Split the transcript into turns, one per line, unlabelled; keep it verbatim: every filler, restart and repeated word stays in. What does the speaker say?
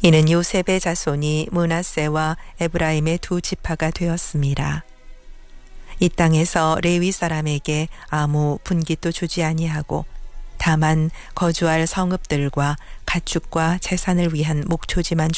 이는 요셉의 자손이 므낫세와 에브라임의 두 지파가 되었습니다. 이 땅에서 레위 사람에게 아무 분깃도 주지 아니하고 다만 거주할 성읍들과 가축과 재산을 위한 목초지만